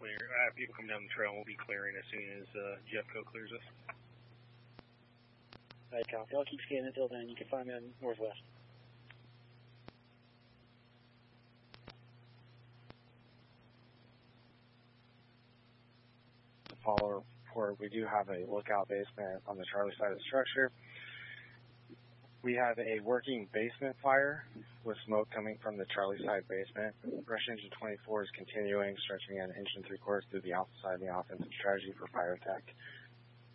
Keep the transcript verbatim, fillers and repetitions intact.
clear. Uh, people come down the trail, and we'll be clearing as soon as uh, Jeffco clears us. Alright, copy. I'll keep scanning until then. You can find me on Northwest. To follow report, we do have a lookout basement on the Charlie side of the structure. We have a working basement fire with smoke coming from the Charlie side basement. Rush Engine twenty-four is continuing, stretching an inch and three quarters through the alpha side of the offensive strategy for fire attack.